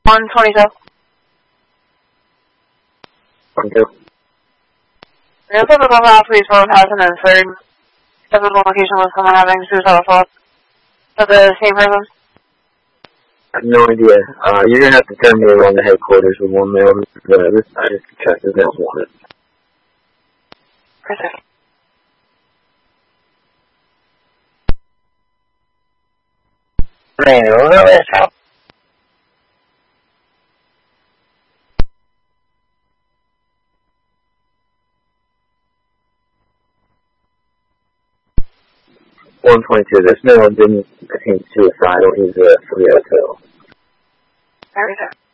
122. Real typical file, please, for Patterson and third. Typical location was someone having suicidal thoughts. Is that the same person? I have no idea. You're going to have to turn me around the headquarters with one mail. I just checked this out wanted. Perfect. Man, what is that? This man didn't attempt suicidal. He's a 302. Perfect.